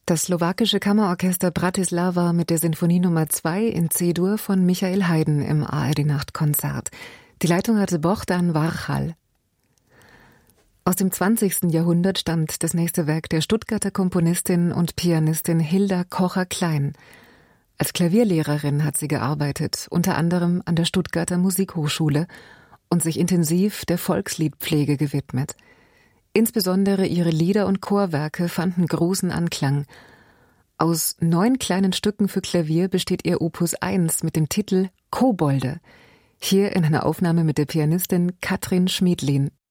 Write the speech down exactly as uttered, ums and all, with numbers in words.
Das slowakische Kammerorchester Bratislava mit der Sinfonie Nummer zwei in C-Dur von Michael Haydn im A R D-Nachtkonzert. Die Leitung hatte Bohdan Warchal. Aus dem zwanzigsten Jahrhundert stammt das nächste Werk der Stuttgarter Komponistin und Pianistin Hilda Kocher-Klein. Als Klavierlehrerin hat sie gearbeitet, unter anderem an der Stuttgarter Musikhochschule, und sich intensiv der Volksliedpflege gewidmet. Insbesondere ihre Lieder und Chorwerke fanden großen Anklang. Aus neun kleinen Stücken für Klavier besteht ihr Opus eins mit dem Titel Kobolde, hier in einer Aufnahme mit der Pianistin Katrin Schmiedlin.